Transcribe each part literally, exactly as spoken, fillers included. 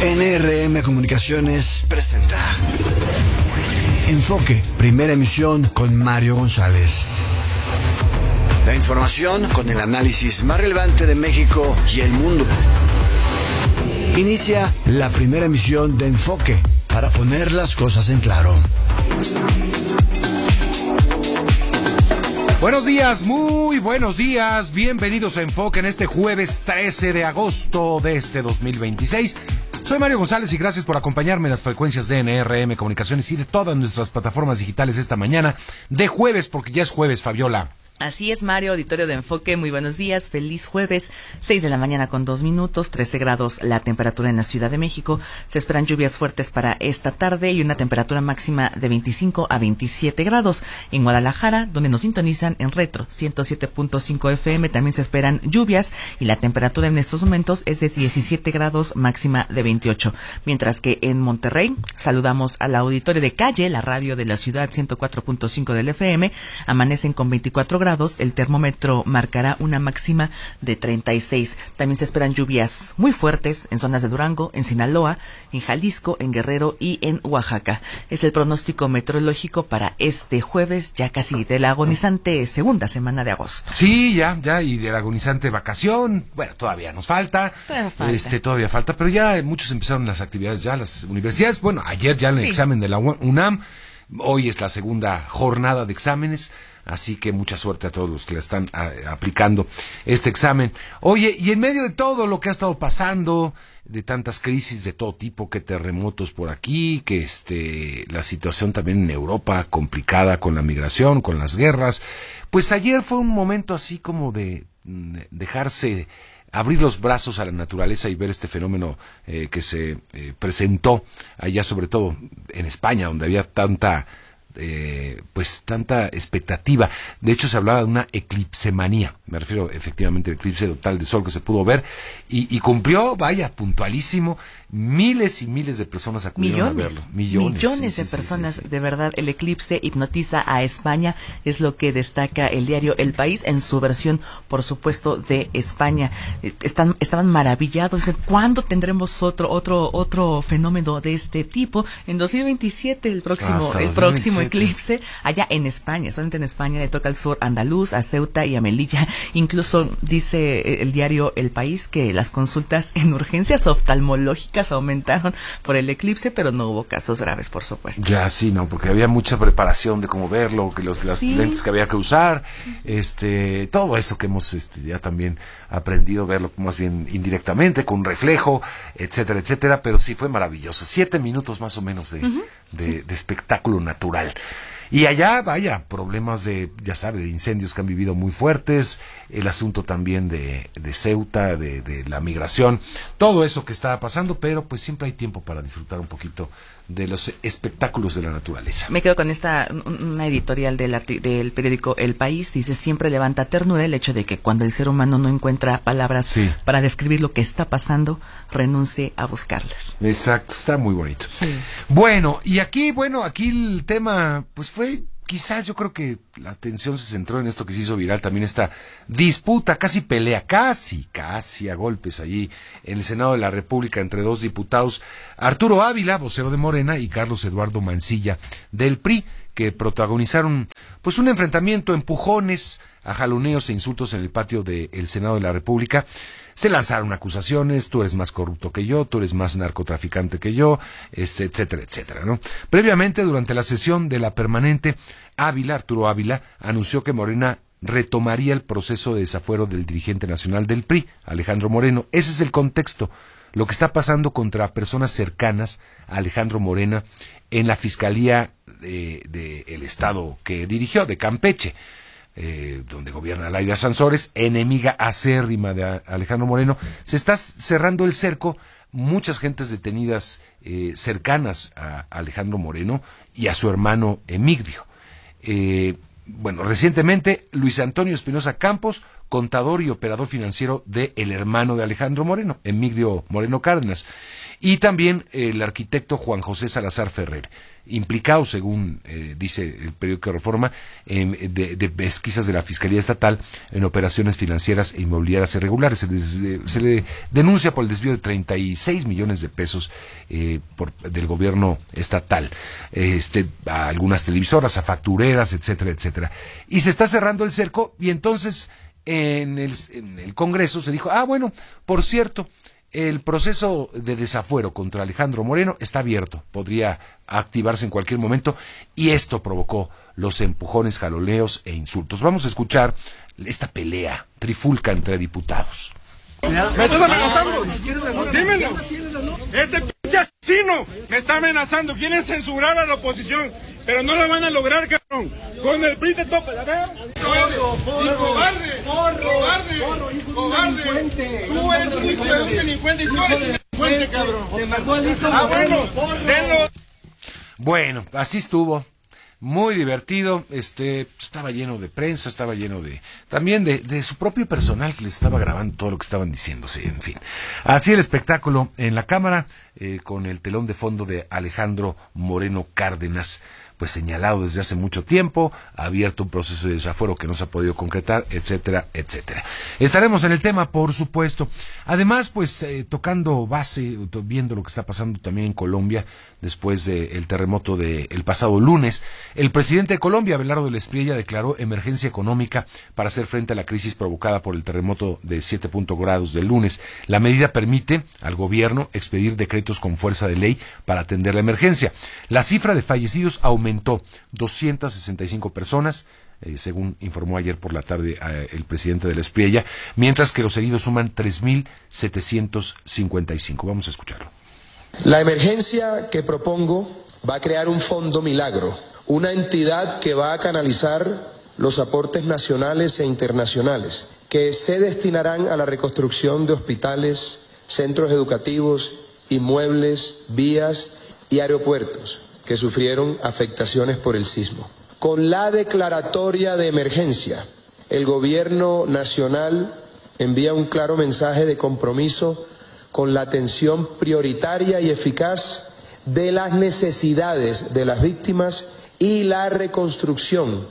N R M Comunicaciones presenta Enfoque, primera emisión con Mario González. La información con el análisis más relevante de México y el mundo. Inicia la primera emisión de Enfoque para poner las cosas en claro. Buenos días, muy buenos días. Bienvenidos a Enfoque en este jueves trece de agosto de este dos mil veintiséis. Soy Mario González y gracias por acompañarme en las frecuencias de N R M Comunicaciones y de todas nuestras plataformas digitales esta mañana de jueves, porque ya es jueves, Fabiola. Así es, Mario, auditorio de Enfoque, muy buenos días, feliz jueves, seis de la mañana con dos minutos, trece grados la temperatura en la Ciudad de México. Se esperan lluvias fuertes para esta tarde y una temperatura máxima de veinticinco a veintisiete grados. En Guadalajara, donde nos sintonizan en Retro ciento siete punto cinco F M, también se esperan lluvias y la temperatura en estos momentos es de diecisiete grados, máxima de veintiocho. Mientras que en Monterrey, saludamos al auditorio de Calle, la radio de la ciudad ciento cuatro punto cinco del F M, amanecen con veinticuatro grados. El termómetro marcará una máxima de treinta y seis. También se esperan lluvias muy fuertes en zonas de Durango, en Sinaloa, en Jalisco, en Guerrero y en Oaxaca. Es el pronóstico meteorológico para este jueves, ya casi de la agonizante segunda semana de agosto. Sí, ya, ya, y de la agonizante vacación. Bueno, todavía nos falta. Todavía falta. Este, todavía falta, pero ya muchos empezaron las actividades ya, las universidades. Bueno, ayer ya el sí. examen de la UNAM. Hoy es la segunda jornada de exámenes. Así que mucha suerte a todos los que le están a, aplicando este examen. Oye, y en medio de todo lo que ha estado pasando, de tantas crisis de todo tipo, que terremotos por aquí, que este la situación también en Europa complicada con la migración, con las guerras, pues ayer fue un momento así como de, de dejarse abrir los brazos a la naturaleza y ver este fenómeno eh, que se eh, presentó allá, sobre todo en España, donde había tanta Eh, pues tanta expectativa. De hecho se hablaba de una eclipsemanía, me refiero efectivamente al eclipse total de sol que se pudo ver y, y cumplió, vaya, puntualísimo. Miles y miles de personas acudieron millones, a verlo. Millones. Millones sí, de sí, personas, sí, sí. De verdad, el eclipse hipnotiza a España, es lo que destaca el diario El País en su versión, por supuesto, de España. Están, estaban maravillados. ¿Cuándo tendremos otro, otro, otro fenómeno de este tipo? En dos mil veintisiete, el próximo, Hasta el dos mil veintisiete. próximo eclipse, allá en España, solamente en España, le toca al sur andaluz, a Ceuta y a Melilla. Incluso dice el diario El País que las consultas en urgencias oftalmológicas aumentaron por el eclipse, pero no hubo casos graves, por supuesto. Ya, sí, no, porque había mucha preparación de cómo verlo, que los las sí. lentes que había que usar, este, todo eso que hemos este, ya también aprendido a verlo más bien indirectamente, con reflejo, etcétera, etcétera, pero sí fue maravilloso. Siete minutos más o menos de, uh-huh. de, sí. de espectáculo natural. Y allá, vaya, problemas de, ya sabe, de incendios que han vivido muy fuertes, el asunto también de, de Ceuta, de, de la migración, todo eso que estaba pasando, pero pues siempre hay tiempo para disfrutar un poquito de los espectáculos de la naturaleza. Me quedo con esta, una editorial del, del periódico El País, dice: siempre levanta ternura el hecho de que cuando el ser humano no encuentra palabras sí. para describir lo que está pasando, renuncie a buscarlas. Exacto, está muy bonito. Sí. Bueno, y aquí, bueno, aquí el tema, pues fue, quizás yo creo que la atención se centró en esto que se hizo viral, también esta disputa, casi pelea, casi, casi a golpes allí en el Senado de la República entre dos diputados, Arturo Ávila, vocero de Morena, y Carlos Eduardo Mancilla del P R I, que protagonizaron pues un enfrentamiento, empujones, a jaloneos e insultos en el patio del Senado de la República. Se lanzaron acusaciones: tú eres más corrupto que yo, tú eres más narcotraficante que yo, etcétera, etcétera, ¿no? Previamente, durante la sesión de la permanente, Ávila, Arturo Ávila, anunció que Morena retomaría el proceso de desafuero del dirigente nacional del P R I, Alejandro Moreno. Ese es el contexto, lo que está pasando contra personas cercanas a Alejandro Moreno en la Fiscalía de, de el Estado que dirigió, de Campeche. Eh, donde gobierna Laida Sansores, enemiga acérrima de Alejandro Moreno. Se está cerrando el cerco, muchas gentes detenidas eh, cercanas a Alejandro Moreno y a su hermano Emigdio. Eh, bueno, recientemente Luis Antonio Espinosa Campos, contador y operador financiero de el hermano de Alejandro Moreno, Emigdio Moreno Cárdenas, y también el arquitecto Juan José Salazar Ferrer. implicados, según eh, dice el periódico Reforma, eh, de, de pesquisas de la Fiscalía Estatal en operaciones financieras e inmobiliarias irregulares. Se, les, eh, se le denuncia por el desvío de treinta y seis millones de pesos eh, por, del gobierno estatal, eh, este, a algunas televisoras, a factureras, etcétera, etcétera. Y se está cerrando el cerco, y entonces en el, en el Congreso se dijo, ah, bueno, por cierto, el proceso de desafuero contra Alejandro Moreno está abierto, podría activarse en cualquier momento, y esto provocó los empujones, jaloneos e insultos. Vamos a escuchar esta pelea trifulca entre diputados. ¿Me estás amenazando? Dímelo. Este pinche asesino me está amenazando. Quieren censurar a la oposición, pero no lo van a lograr, cabrón. Con el P R I te topa, a ver. Porro, porro, cobarde, porro, cobarde, porro, cobarde. Tú eres un hijo de un delincuente y tú eres un delincuente, cabrón. Te mató al hijo. Ah, bueno, denlo. Bueno, así estuvo. Muy divertido, este, estaba lleno de prensa, estaba lleno de, también de, de su propio personal que les estaba grabando todo lo que estaban diciéndose, en fin. Así el espectáculo en la Cámara, eh, con el telón de fondo de Alejandro Moreno Cárdenas, pues señalado desde hace mucho tiempo, ha abierto un proceso de desafuero que no se ha podido concretar, etcétera, etcétera. Estaremos en el tema, por supuesto. Además, pues, eh, tocando base, viendo lo que está pasando también en Colombia, después del terremoto del pasado lunes, el presidente de Colombia, Abelardo del Espriella, declaró emergencia económica para hacer frente a la crisis provocada por el terremoto de siete grados del lunes. La medida permite al gobierno expedir decretos con fuerza de ley para atender la emergencia. La cifra de fallecidos aumentó doscientas sesenta y cinco personas, eh, según informó ayer por la tarde eh, el presidente del Espriella, mientras que los heridos suman tres mil setecientos cincuenta y cinco. Vamos a escucharlo. La emergencia que propongo va a crear un fondo milagro, una entidad que va a canalizar los aportes nacionales e internacionales, que se destinarán a la reconstrucción de hospitales, centros educativos, inmuebles, vías y aeropuertos que sufrieron afectaciones por el sismo. Con la declaratoria de emergencia, el gobierno nacional envía un claro mensaje de compromiso con la atención prioritaria y eficaz de las necesidades de las víctimas y la reconstrucción.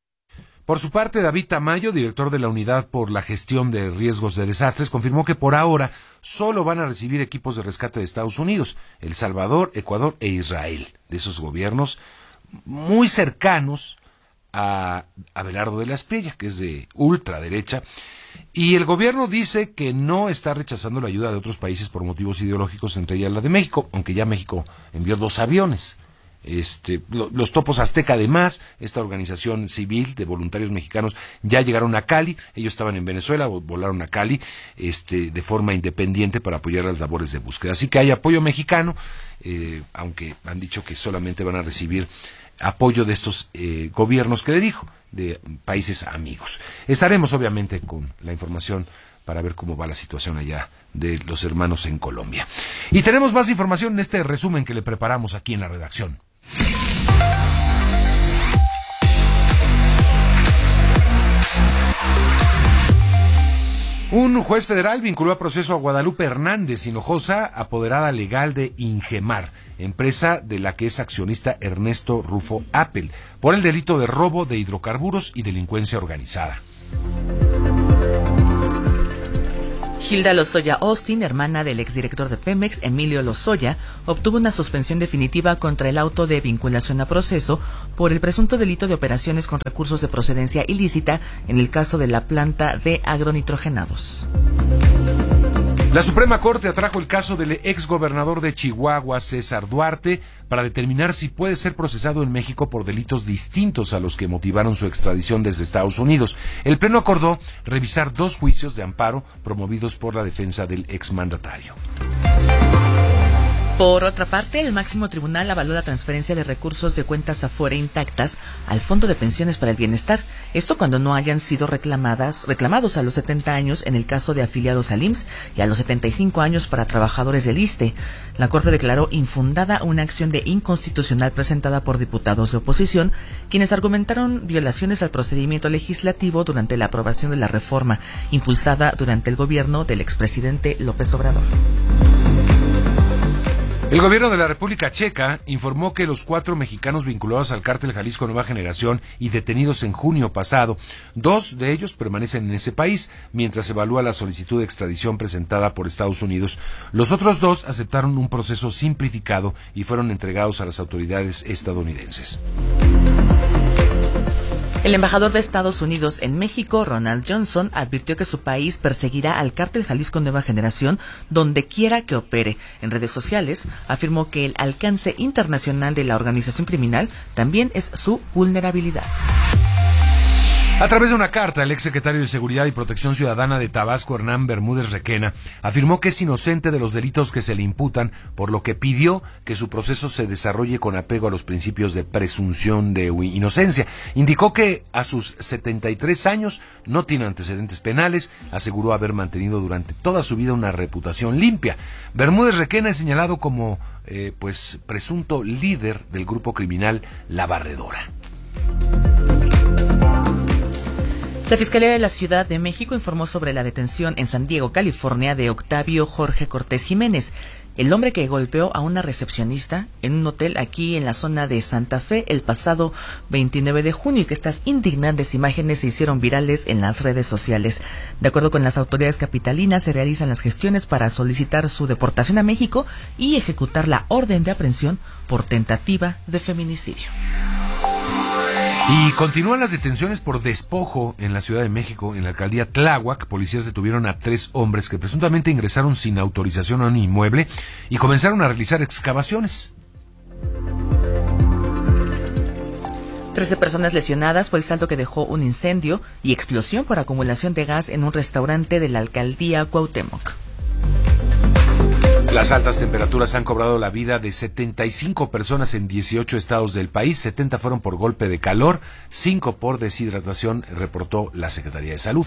Por su parte, David Tamayo, director de la Unidad por la Gestión de Riesgos de Desastres, confirmó que por ahora solo van a recibir equipos de rescate de Estados Unidos, El Salvador, Ecuador e Israel, de esos gobiernos muy cercanos a Abelardo de la Espriella, que es de ultraderecha. Y el gobierno dice que no está rechazando la ayuda de otros países por motivos ideológicos, entre ellas la de México, aunque ya México envió dos aviones. Este, lo, los Topos Azteca, además, esta organización civil de voluntarios mexicanos, ya llegaron a Cali. Ellos estaban en Venezuela, volaron a Cali, este, de forma independiente para apoyar las labores de búsqueda. Así que hay apoyo mexicano, eh, aunque han dicho que solamente van a recibir apoyo de estos eh, gobiernos que le dijo, de países amigos. Estaremos obviamente con la información para ver cómo va la situación allá de los hermanos en Colombia. Y tenemos más información en este resumen que le preparamos aquí en la redacción. Un juez federal vinculó a proceso a Guadalupe Hernández Hinojosa, apoderada legal de Ingemar, empresa de la que es accionista Ernesto Rufo Appel, por el delito de robo de hidrocarburos y delincuencia organizada. Hilda Lozoya Austin, hermana del exdirector de Pemex, Emilio Lozoya, obtuvo una suspensión definitiva contra el auto de vinculación a proceso por el presunto delito de operaciones con recursos de procedencia ilícita en el caso de la planta de agronitrogenados. La Suprema Corte atrajo el caso del exgobernador de Chihuahua, César Duarte, para determinar si puede ser procesado en México por delitos distintos a los que motivaron su extradición desde Estados Unidos. El Pleno acordó revisar dos juicios de amparo promovidos por la defensa del exmandatario. Por otra parte, el máximo tribunal avaló la transferencia de recursos de cuentas afuera intactas al Fondo de Pensiones para el Bienestar. Esto cuando no hayan sido reclamadas, reclamados a los setenta años en el caso de afiliados al I M S S y a los setenta y cinco años para trabajadores del ISSSTE. La Corte declaró infundada una acción de inconstitucional presentada por diputados de oposición, quienes argumentaron violaciones al procedimiento legislativo durante la aprobación de la reforma impulsada durante el gobierno del expresidente López Obrador. El gobierno de la República Checa informó que los cuatro mexicanos vinculados al cártel Jalisco Nueva Generación y detenidos en junio pasado, dos de ellos permanecen en ese país mientras se evalúa la solicitud de extradición presentada por Estados Unidos. Los otros dos aceptaron un proceso simplificado y fueron entregados a las autoridades estadounidenses. El embajador de Estados Unidos en México, Ronald Johnson, advirtió que su país perseguirá al cártel Jalisco Nueva Generación donde quiera que opere. En redes sociales, afirmó que el alcance internacional de la organización criminal también es su vulnerabilidad. A través de una carta, el exsecretario de Seguridad y Protección Ciudadana de Tabasco, Hernán Bermúdez Requena, afirmó que es inocente de los delitos que se le imputan, por lo que pidió que su proceso se desarrolle con apego a los principios de presunción de inocencia. Indicó que a sus setenta y tres años no tiene antecedentes penales, aseguró haber mantenido durante toda su vida una reputación limpia. Bermúdez Requena es señalado como eh, pues presunto líder del grupo criminal La Barredora. La Fiscalía de la Ciudad de México informó sobre la detención en San Diego, California, de Octavio Jorge Cortés Jiménez, el hombre que golpeó a una recepcionista en un hotel aquí en la zona de Santa Fe el pasado veintinueve de junio y que estas indignantes imágenes se hicieron virales en las redes sociales. De acuerdo con las autoridades capitalinas, se realizan las gestiones para solicitar su deportación a México y ejecutar la orden de aprehensión por tentativa de feminicidio. Y continúan las detenciones por despojo en la Ciudad de México. En la alcaldía Tláhuac, policías detuvieron a tres hombres que presuntamente ingresaron sin autorización a un inmueble y comenzaron a realizar excavaciones. Trece personas lesionadas fue el saldo que dejó un incendio y explosión por acumulación de gas en un restaurante de la alcaldía Cuauhtémoc. Las altas temperaturas han cobrado la vida de setenta y cinco personas en dieciocho estados del país, setenta fueron por golpe de calor, cinco por deshidratación, reportó la Secretaría de Salud.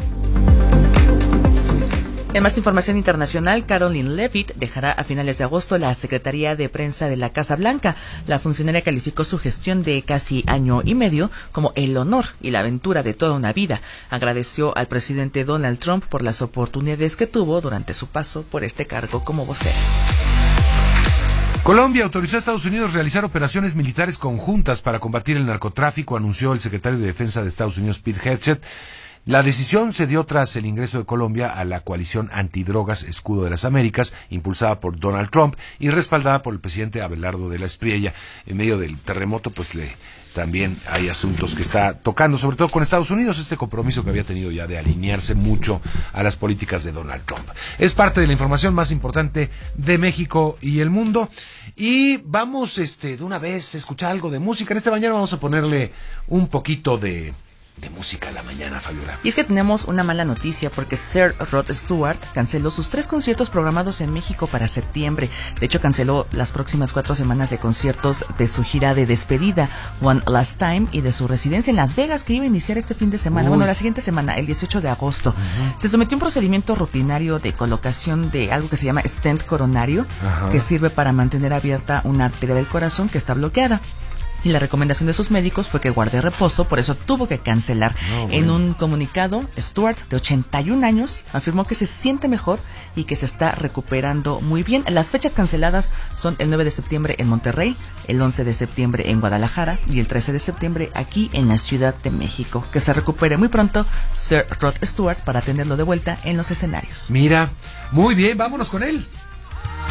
En más información internacional, Caroline Leavitt dejará a finales de agosto la Secretaría de Prensa de la Casa Blanca. La funcionaria calificó su gestión de casi año y medio como el honor y la aventura de toda una vida. Agradeció al presidente Donald Trump por las oportunidades que tuvo durante su paso por este cargo como vocera. Colombia autorizó a Estados Unidos realizar operaciones militares conjuntas para combatir el narcotráfico, anunció el secretario de Defensa de Estados Unidos, Pete Hegseth. La decisión se dio tras el ingreso de Colombia a la coalición antidrogas Escudo de las Américas, impulsada por Donald Trump y respaldada por el presidente Abelardo de la Espriella. En medio del terremoto, pues le también hay asuntos que está tocando, sobre todo con Estados Unidos, este compromiso que había tenido ya de alinearse mucho a las políticas de Donald Trump. Es parte de la información más importante de México y el mundo. Y vamos este de una vez a escuchar algo de música. En esta mañana vamos a ponerle un poquito de... de música en la mañana, Fabiola. Y es que tenemos una mala noticia porque Sir Rod Stewart canceló sus tres conciertos programados en México para septiembre. De hecho, canceló las próximas cuatro semanas de conciertos de su gira de despedida, One Last Time, y de su residencia en Las Vegas, que iba a iniciar este fin de semana, Uy. bueno, la siguiente semana, el dieciocho de agosto. Uh-huh. Se sometió a un procedimiento rutinario de colocación de algo que se llama stent coronario, uh-huh. que sirve para mantener abierta una arteria del corazón que está bloqueada. Y la recomendación de sus médicos fue que guarde reposo, por eso tuvo que cancelar. No, bueno. En un comunicado, Stewart, de ochenta y un años, afirmó que se siente mejor y que se está recuperando muy bien. Las fechas canceladas son el nueve de septiembre en Monterrey, el once de septiembre en Guadalajara y el trece de septiembre aquí en la Ciudad de México. Que se recupere muy pronto Sir Rod Stewart para tenerlo de vuelta en los escenarios. Mira, muy bien, vámonos con él.